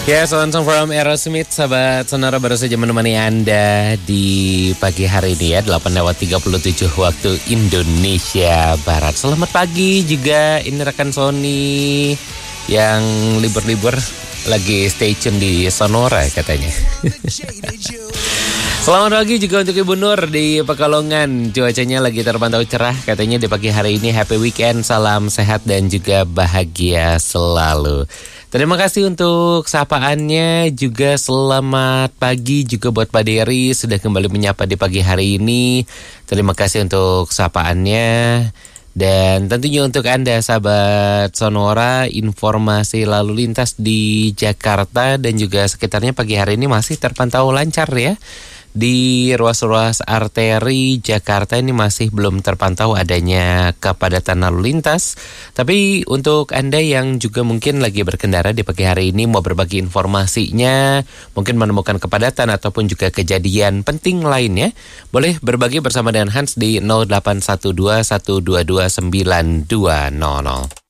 Ya, Song from Aerosmith, sahabat Sonora baru saja menemani Anda di pagi hari ini ya, 8:37 waktu Indonesia Barat. Selamat pagi juga, ini rekan Sony yang libur-libur lagi stay tune di Sonora katanya. Selamat pagi juga untuk Ibu Nur di Pekalongan. Cuacanya lagi terpantau cerah katanya di pagi hari ini. Happy weekend, salam sehat dan juga bahagia selalu. Terima kasih untuk sapaannya, juga selamat pagi juga buat Pak Dery sudah kembali menyapa di pagi hari ini. Terima kasih untuk sapaannya. Dan tentunya untuk Anda sahabat Sonora, informasi lalu lintas di Jakarta dan juga sekitarnya pagi hari ini masih terpantau lancar ya. Di ruas-ruas arteri Jakarta ini masih belum terpantau adanya kepadatan lalu lintas. Tapi untuk Anda yang juga mungkin lagi berkendara di pagi hari ini mau berbagi informasinya, mungkin menemukan kepadatan ataupun juga kejadian penting lainnya, boleh berbagi bersama dengan Hans di 0812 122 9200.